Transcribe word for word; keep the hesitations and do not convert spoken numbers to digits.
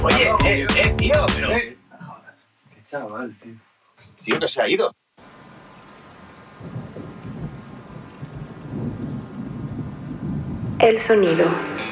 Oye, eh, eh, tío, pero... Eh, joder, qué chaval, tío. Tío, que se ha ido. El sonido.